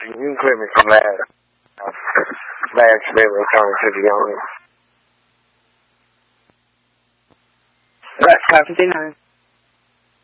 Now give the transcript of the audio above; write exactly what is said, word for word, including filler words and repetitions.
You can clear me from that. Last bit was coming to the young. That's five fifty-nine.